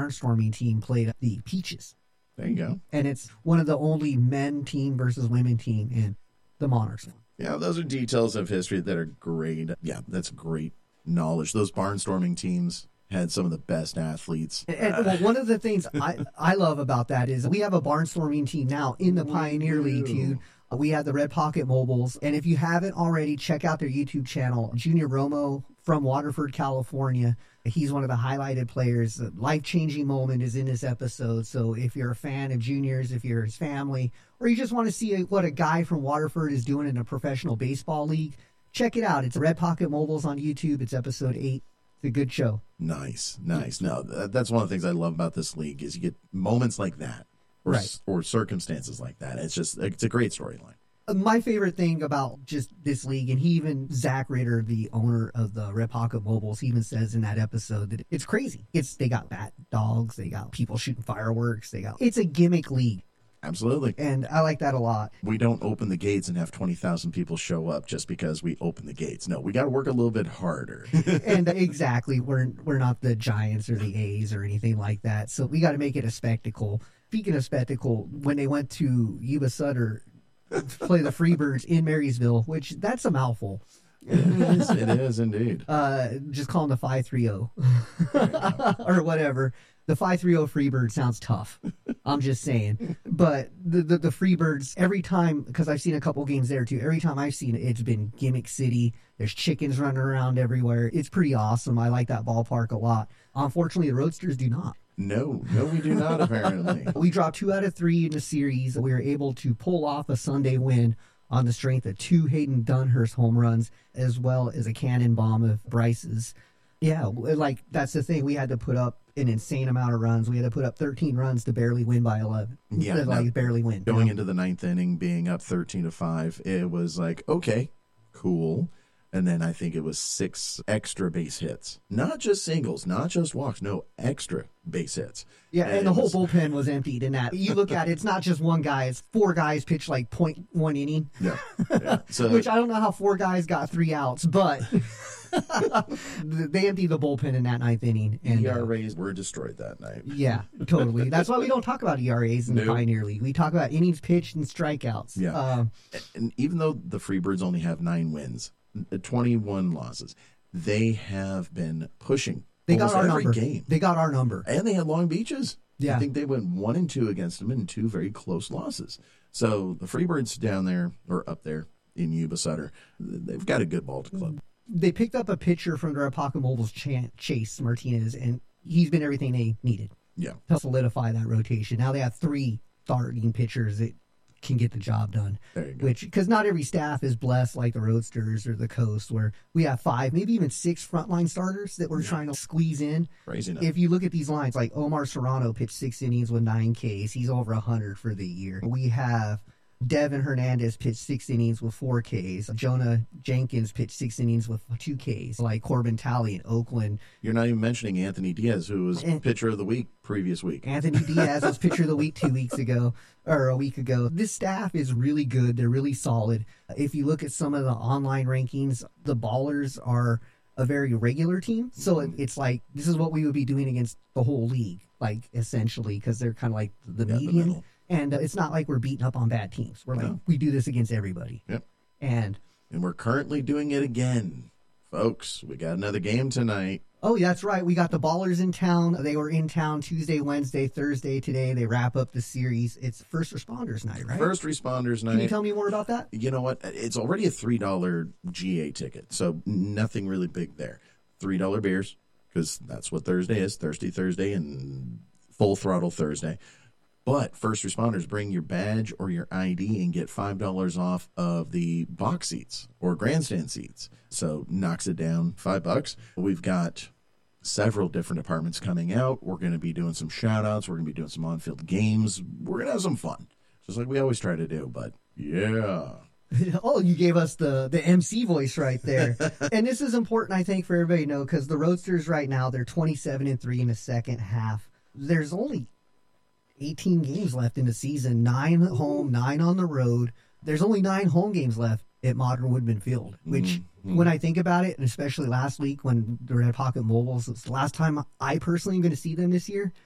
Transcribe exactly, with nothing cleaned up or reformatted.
barnstorming team played the Peaches. There you go. And it's one of the only men team versus women team in the Monarchs. Yeah, those are details of history that are great. Yeah, that's great knowledge. Those barnstorming teams had some of the best athletes. And, and well, one of the things I, I love about that is we have a barnstorming team now in the Pioneer League, too. We have the Red Pocket Mobiles. And if you haven't already, check out their YouTube channel. Junior Romo from Waterford, California. He's one of the highlighted players. A life-changing moment is in this episode. So if you're a fan of Juniors, if you're his family, or you just want to see what a guy from Waterford is doing in a professional baseball league, check it out. It's Red Pocket Mobiles on YouTube. It's episode eight. It's a good show. Nice, nice. No, that's one of the things I love about this league is you get moments like that. Or, right. or circumstances like that. It's just, it's a great storyline. My favorite thing about just this league, and he even, Zach Ritter, the owner of the Red Pocket Mobiles, he even says in that episode that it's crazy. It's They got bat dogs, they got people shooting fireworks, they got, it's a gimmick league. Absolutely. And I like that a lot. We don't open the gates and have twenty thousand people show up just because we open the gates. No, we got to work a little bit harder. And exactly, we're, we're not the Giants or the A's or anything like that. So we got to make it a spectacle. Speaking of spectacle, when they went to Yuba Sutter to play the Freebirds in Marysville, which that's a mouthful. It is, it is indeed. Uh, just call them the five three oh or whatever. The five three oh Freebird sounds tough. I'm just saying. But the, the, the Freebirds, every time, because I've seen a couple games there too, every time I've seen it, it's been gimmick city. There's chickens running around everywhere. It's pretty awesome. I like that ballpark a lot. Unfortunately, the Roadsters do not. No, no, we do not, apparently. We dropped two out of three in the series. We were able to pull off a Sunday win on the strength of two Hayden Dunhurst home runs, as well as a cannon bomb of Bryce's. Yeah, like, that's the thing. We had to put up an insane amount of runs. We had to put up thirteen runs to barely win by eleven. Yeah. Like, no, barely win. Going you know? into the ninth inning, being up thirteen to five, it was like, okay, cool. And then I think it was six extra base hits. Not just singles, not just walks, no, extra base hits. Yeah, and, and the whole was... bullpen was emptied in that. You look at it, it's not just one guy. It's four guys pitched like point one inning. Yeah. yeah. So, Which I don't know how four guys got three outs, but they emptied the bullpen in that ninth inning. And E R As were destroyed that night. Yeah, totally. That's why we don't talk about E R As in Nope. the Pioneer League. We talk about innings pitched and strikeouts. Yeah. Uh, And even though the Freebirds only have nine wins, twenty-one losses, they have been pushing they got almost our every number. game. They got our number. And they had Long Beaches. Yeah. I think they went one and two against them and two very close losses. So the Freebirds down there, or up there in Yuba Sutter, they've got a good ball to club. They picked up a pitcher from the Red Pocket Mobiles, Ch- Chase Martinez, and he's been everything they needed Yeah. to solidify that rotation. Now they have three starting pitchers that can get the job done. There you go. Which, because not every staff is blessed like the Roadsters or the Coast, where we have five, maybe even six frontline starters that we're Yeah. trying to squeeze in. Crazy enough. If you look at these lines, like Omar Serrano pitched six innings with nine Ks. He's over one hundred for the year. We have Devin Hernandez pitched six innings with four Ks. Jonah Jenkins pitched six innings with two Ks. Like Corbin Talley in Oakland. You're not even mentioning Anthony Diaz, who was And- pitcher of the week previous week. Anthony Diaz was pitcher of the week two weeks ago, or a week ago. This staff is really good. They're really solid. If you look at some of the online rankings, the Ballers are a very regular team. So it, it's like, this is what we would be doing against the whole league, like, essentially, because they're kind of like the Yeah, the median. middle. And uh, it's not like we're beating up on bad teams. We're like, No. we do this against everybody. Yep. And, And we're currently doing it again. Folks, we got another game tonight. oh, that's right. We got the Ballers in town. They were in town Tuesday, Wednesday, Thursday today. They wrap up the series. It's First Responders Night, right? First Responders Night. Can you tell me more about that? You know what? It's already a three dollar G A ticket, so nothing really big there. three dollar beers, because that's what Thursday is, Thirsty Thursday and Full Throttle Thursday. But first responders, bring your badge or your I D and get five dollars off of the box seats or grandstand seats. So knocks it down five bucks. We've got several different departments coming out. We're going to be doing some shout outs. We're going to be doing some on-field games. We're going to have some fun, just like we always try to do. But yeah. Oh, you gave us the, the M C voice right there. And this is important, I think, for everybody to know, because the Roadsters right now, they're twenty-seven and three in the second half. There's only eighteen games left in the season, nine at home, nine on the road. There's only nine home games left at Modern Woodman Field, which Mm-hmm. when I think about it, and especially last week when the Red Pocket Mobiles, it's the last time I personally am going to see them this year.